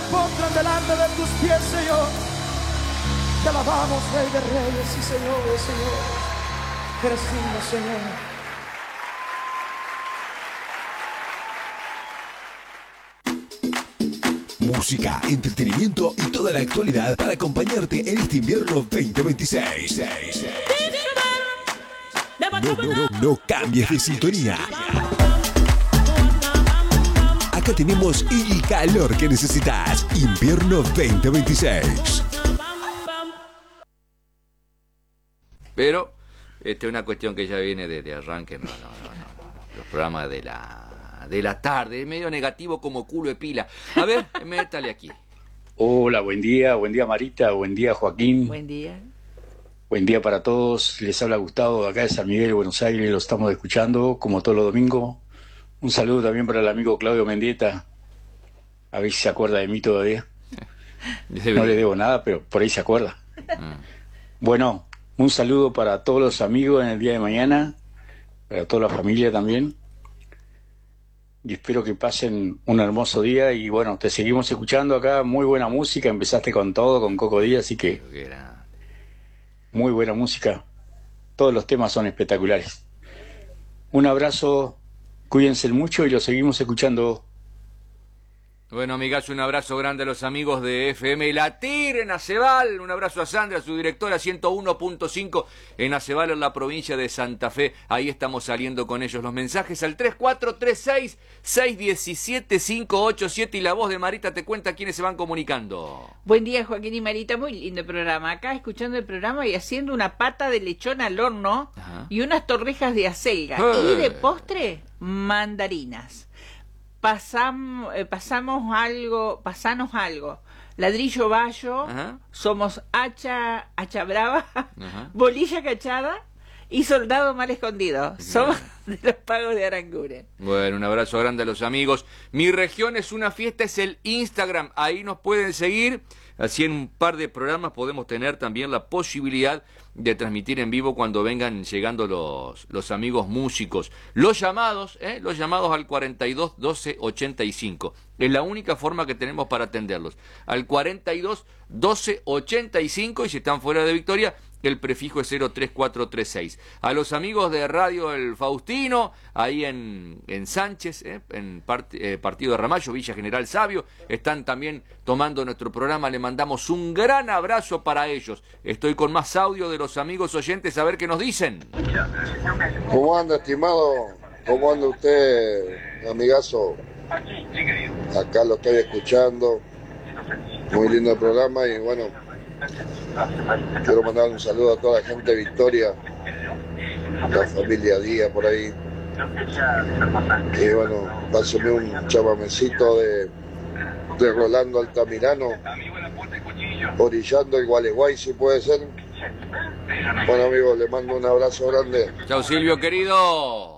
postran delante de tus pies, Señor. Te alabamos, Rey de Reyes y Señor de Señores. Eres digno, Señor. Música, entretenimiento y toda la actualidad para acompañarte en este invierno 2026. No cambies de sintonía. Acá tenemos el calor que necesitas. Invierno 2026. Pero esta es una cuestión que ya viene de arranque. No. Los programas de la tarde, es medio negativo como culo de pila. A ver, métale aquí. Hola, buen día Marita, buen día Joaquín. Buen día. Buen día para todos, les habla Gustavo de acá de San Miguel, Buenos Aires, lo estamos escuchando como todos los domingos. Un saludo también para el amigo Claudio Mendieta, a ver si se acuerda de mí todavía. No le debo nada, pero por ahí se acuerda. Bueno, un saludo para todos los amigos en el día de mañana, para toda la familia también. Y espero que pasen un hermoso día y bueno, te seguimos escuchando acá, muy buena música, empezaste con todo, con Coco Díaz, así que muy buena música, todos los temas son espectaculares. Un abrazo, cuídense mucho y lo seguimos escuchando. Bueno, amigas, un abrazo grande a los amigos de FM La Tigre en Acebal. Un abrazo a Sandra, su directora 101.5 en Acebal, en la provincia de Santa Fe. Ahí estamos saliendo con ellos. Los mensajes al 3436-617-587 y la voz de Marita te cuenta quiénes se van comunicando. Buen día, Joaquín y Marita. Muy lindo programa. Acá escuchando el programa y haciendo una pata de lechón al horno. Ajá. Y unas torrijas de acelga. Y de postre, mandarinas. Pasanos algo. Ladrillo Bayo, ajá. Somos hacha brava, ajá. Bolilla cachada y soldado mal escondido. Bien. Somos de los Pagos de Aranguren. Bueno, un abrazo grande a los amigos. Mi región es una fiesta, es el Instagram. Ahí nos pueden seguir. Así en un par de programas podemos tener también la posibilidad de transmitir en vivo cuando vengan llegando los amigos músicos. Los llamados al 42 12 85. Es la única forma que tenemos para atenderlos. Al 42 12 85 y si están fuera de Victoria, el prefijo es 03436. A los amigos de Radio El Faustino, ahí en Sánchez, en Partido de Ramallo, Villa General Sabio, están también tomando nuestro programa. Le mandamos un gran abrazo para ellos. Estoy con más audio de los amigos oyentes, a ver qué nos dicen. ¿Cómo anda, estimado? ¿Cómo anda usted, amigazo? Acá lo estoy escuchando. Muy lindo el programa y bueno, quiero mandar un saludo a toda la gente de Victoria, la familia Díaz por ahí. Y bueno, pásame un chamamecito de Rolando Altamirano, Orillando el Gualeguay, si puede ser. Bueno, amigos, le mando un abrazo grande. Chao, Silvio, querido.